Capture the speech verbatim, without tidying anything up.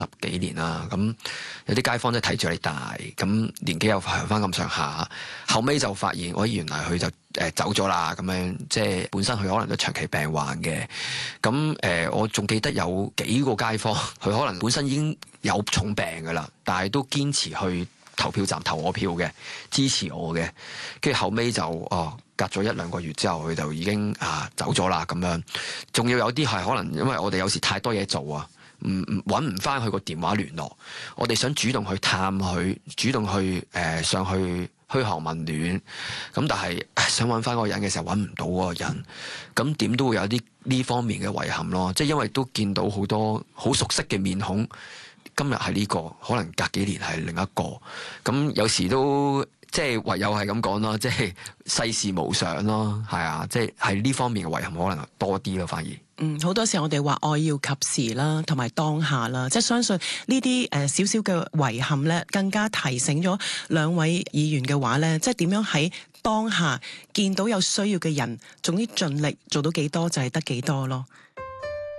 十幾年啦。咁有啲街坊都睇住你大，咁年紀又行翻咁上下，後尾就發現，我原來佢就誒、呃、走咗啦。咁樣即係本身佢可能都長期病患嘅。咁誒、呃，我仲記得有幾個街坊，佢可能本身已經有重病噶啦，但係都堅持去投票站投我票嘅，支持我嘅。跟住後尾就哦。隔咗一兩個月之後，佢就已經啊走咗啦咁樣。仲要有啲係可能因為我哋有時太多嘢做啊，唔唔揾唔翻佢個電話聯絡。我哋想主動去探佢，主動去誒、呃、上去噓寒問暖。咁但係想揾翻嗰個人嘅時候揾唔到嗰個人，咁點都會有啲呢方面嘅遺憾咯。即係因為都見到好多好熟悉嘅面孔，今日係呢個，可能隔幾年係另一個。咁有時都。即係唯有係咁講咯，即係世事無常咯，係啊，即係喺呢方面嘅遺憾可能多啲咯，反而。 嗯，好多時候我哋話愛要及時啦，同埋當下啦，即係相信呢啲誒少少嘅遺憾咧，更加提醒咗兩位議員嘅話咧，即係點樣喺當下見到有需要嘅人，總之盡力做到幾多就係得幾多咯。